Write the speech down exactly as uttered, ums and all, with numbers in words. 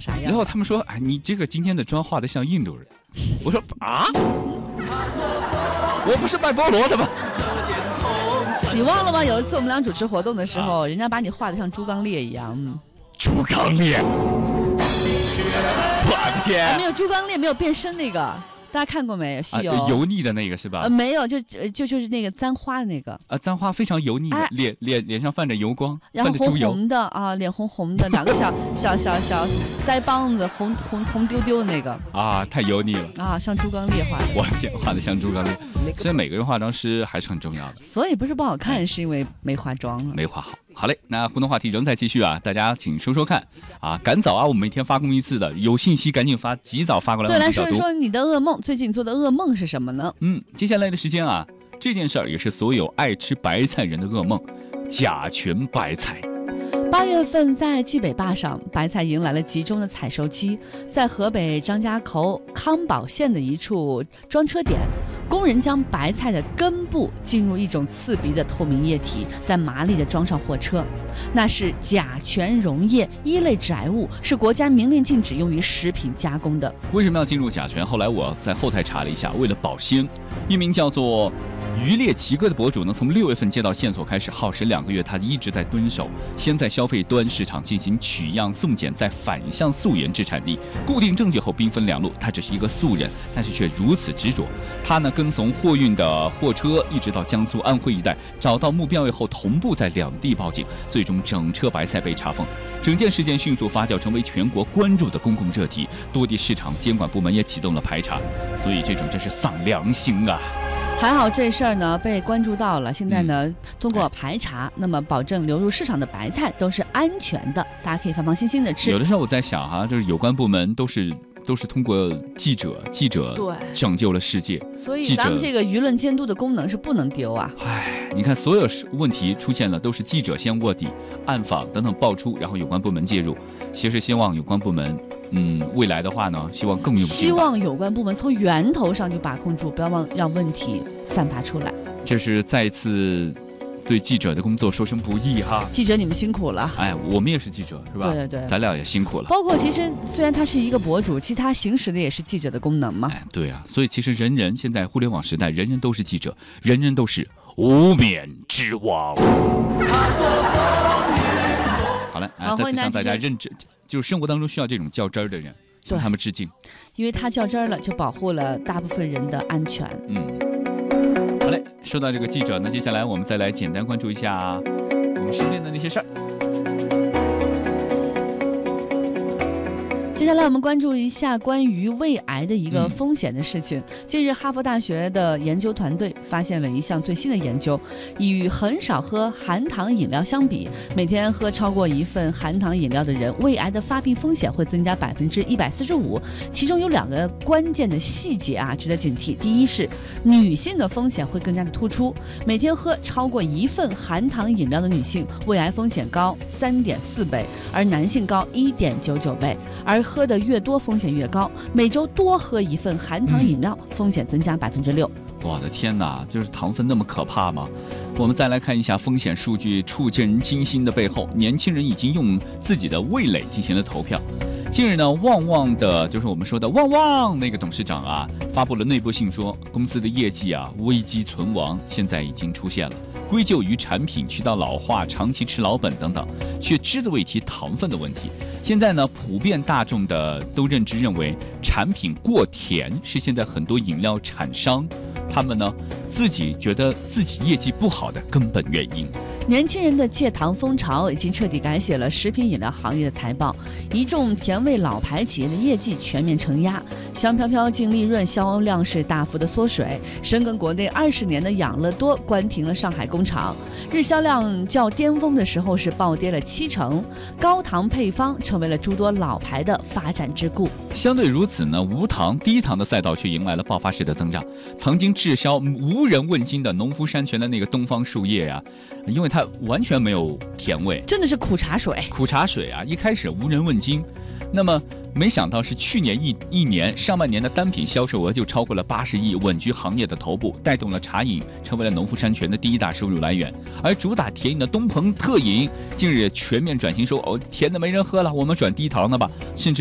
啥样。 然后他们说，哎，你这个今天的妆化得像印度人。我说啊，我不是卖菠萝的吗？ 你忘了吗？有一次我们俩主持活动的时候，啊、人家把你画得像猪刚鬣一样。嗯， 猪刚鬣，我的天、 啊！没有猪刚鬣，没有变身那个。大家看过没？西游、 啊、油腻的那个是吧？ 呃，没有，就就就是那个簪花的那个。 啊，簪花非常油腻的，哎、脸脸脸上泛着油光， 然后红红的啊，脸红红的，两个小小小小腮帮子红红红丢丢的那个。 啊，太油腻了啊，像猪刚鬣画的。 我天，画的像猪刚鬣。所以每个人化妆师还是很重要的。 所以不是不好看，哎、是因为没化妆了， 没化好。好嘞，那互动话题仍在继续啊，大家请说说看啊，赶早啊，我们每天发送一次的，有信息赶紧发，及早发过来。 对，来说一说你的噩梦，最近做的噩梦是什么呢？ 嗯，接下来的时间啊，这件事儿也是所有爱吃白菜人的噩梦，甲醛白菜。 八月份在蓟北坝上，白菜迎来了集中的采收期。在河北张家口康保县的一处装车点，工人将白菜的根部进入一种刺鼻的透明液体，在麻利地装上货车。那是甲醛溶液，一类致癌物，是国家明令禁止用于食品加工的。 为什么要进入甲醛？后来我在后台查了一下，为了保鲜。一名叫做渔猎奇哥的博主呢，从六月份接到线索开始，耗时两个月，他一直在蹲守，先在消费端市场进行取样送检，再反向溯源至产地，固定证据后兵分两路。他只是一个素人，但是却如此执着。他呢跟从货运的货车，一直到江苏、安徽一带，找到目标以后，同步在两地报警，最终整车白菜被查封。整件事件迅速发酵，成为全国关注的公共热题，多地市场监管部门也启动了排查。所以这种真是丧良心啊！ 还好这事儿呢被关注到了，现在呢、嗯、通过排查，那么保证流入市场的白菜都是安全的，大家可以放放心心的吃。 有的时候我在想哈、啊，就是有关部门都是都是通过记者记者对拯救了世界， 所以咱们这个舆论监督的功能是不能丢啊。 唉，你看所有问题出现了，都是记者先卧底、暗访等等爆出，然后有关部门介入。其实希望有关部门，嗯，未来的话呢，希望更用心。 希望有关部门从源头上就把控住，不要让让问题散发出来。 这是再次对记者的工作说声不易哈。 记者你们辛苦了。 哎，我们也是记者是吧？ 对对对， 咱俩也辛苦了。 包括其实虽然他是一个博主，其实他行使的也是记者的功能嘛。 哎，对啊，所以其实人人现在互联网时代，人人都是记者，人人都是无冕之王。好了，哎，再次向大家认真，就是生活当中需要这种较真儿的人，向他们致敬。 因为他较真儿了，就保护了大部分人的安全。 嗯，好嘞，说到这个记者，那接下来我们再来简单关注一下我们身边的那些事儿。 接下来我们关注一下关于胃癌的一个风险的事情。嗯、近日，哈佛大学的研究团队发现了一项最新的研究，与很少喝含糖饮料相比，每天喝超过一份含糖饮料的人，胃癌的发病风险会增加百分之一百四十五。其中有两个关键的细节啊，值得警惕。第一是女性的风险会更加的突出，每天喝超过一份含糖饮料的女性，胃癌风险高三点四倍，而男性高一点九九倍。而喝的越多，风险越高。每周多喝一份含糖饮料，风险增加百分之六。 我的天哪，就是糖分那么可怕吗？我们再来看一下风险数据触人惊心的背后，年轻人已经用自己的味蕾进行了投票。近日呢，旺旺的就是我们说的旺旺那个董事长啊，发布了内部信说，公司的业绩啊危机存亡，现在已经出现了，归咎于产品渠道老化、长期吃老本等等，却只字未提糖分的问题。现在呢，普遍大众的都认知认为，产品过甜是现在很多饮料厂商他们呢自己觉得自己业绩不好的根本原因。 年轻人的戒糖风潮已经彻底改写了食品饮料行业的财报，一众甜味老牌企业的业绩全面承压，香飘飘净利润销量是大幅的缩水。深耕国内二十年的养乐多关停了上海工厂，日销量较巅峰的时候是暴跌了七成，高糖配方成为了诸多老牌的发展之故。 相对如此呢，无糖低糖的赛道却迎来了爆发式的增长。曾经滞销无人问津的农夫山泉的那个东方树叶呀、啊，因为它完全没有甜味， 真的是苦茶水。 苦茶水啊，一开始无人问津，那么没想到是去年一一年上半年的单品销售额就超过了八十亿，稳居行业的头部，带动了茶饮成为了农夫山泉的第一大收入来源。而主打甜饮的东鹏特饮近日全面转型说，哦，甜的没人喝了，我们转低糖的吧，甚至